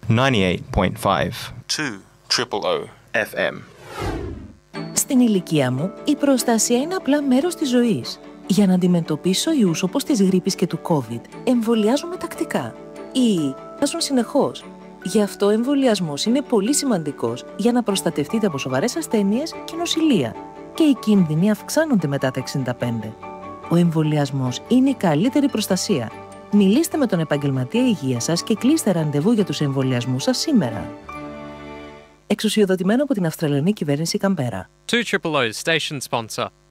98.5 2 FM. Στην ηλικία μου, η προστασία είναι απλά μέρος της ζωής. Για να αντιμετωπίσω ιούς όπως της γρίπης και του COVID, εμβολιάζομαι τακτικά ή βάζουν συνεχώς. Γι' αυτό ο εμβολιασμός είναι πολύ σημαντικός για να προστατευτείτε από σοβαρές ασθένειες και νοσηλεία. Και οι κίνδυνοι αυξάνονται μετά τα 65. Ο εμβολιασμός είναι η καλύτερη προστασία. Μιλήστε με τον επαγγελματία υγείας σας και κλείστε ραντεβού για τους εμβολιασμούς σας σήμερα. Εξουσιοδοτημένο από την Αυστραλιανή Κυβέρνηση Καμπέρα. 2 Station Sponsor.